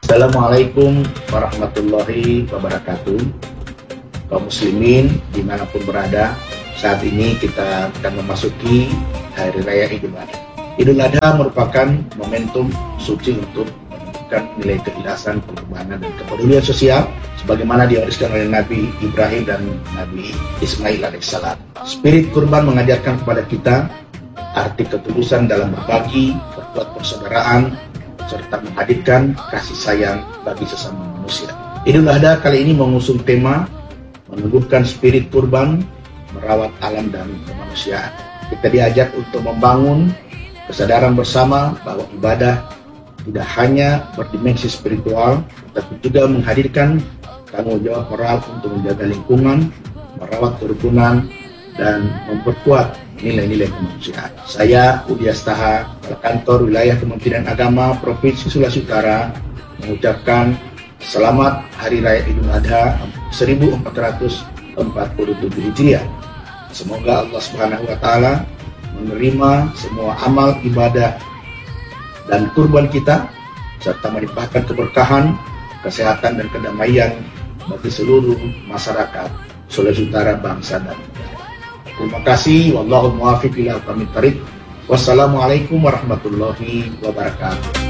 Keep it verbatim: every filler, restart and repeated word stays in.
Assalamualaikum warahmatullahi wabarakatuh. Kaum muslimin dimanapun berada, saat ini kita akan memasuki Hari Raya Idul Adha. Idul Adha merupakan momentum suci untuk menunjukkan nilai keikhlasan, pengorbanan, dan kepedulian sosial sebagaimana diwariskan oleh Nabi Ibrahim dan Nabi Ismail alaihissalam. Spirit kurban mengajarkan kepada kita arti ketulusan dalam berbagi, berbuat persaudaraan, serta menghadirkan kasih sayang bagi sesama manusia. Idul Adha kali ini mengusung tema menumbuhkan spirit kurban, merawat alam dan kemanusiaan. Kita diajak untuk membangun kesadaran bersama bahwa ibadah tidak hanya berdimensi spiritual, tetapi juga menghadirkan tanggung jawab moral untuk menjaga lingkungan, merawat kerukunan, dan memperkuat nilai-nilai kemanusiaan. Saya Udi Astaha, Kepala Kantor Wilayah Kementerian Agama Provinsi Sulawesi Utara, mengucapkan selamat Hari Raya Idul Adha seribu empat ratus empat puluh tujuh Hijriah. Semoga Allah Subhanahu wa Ta'ala menerima semua amal ibadah dan kurban kita, serta melimpahkan keberkahan, kesehatan, dan kedamaian bagi seluruh masyarakat Sulawesi Utara, bangsa dan negara. Terima kasih. Wallahu muwaffiq ila aqwamit thariq. Wassalamualaikum warahmatullahi wabarakatuh.